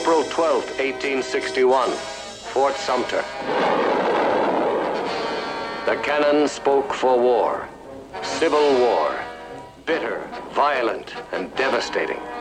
April 12, 1861, Fort Sumter. The cannon spoke for war. Civil war. Bitter, violent, and devastating.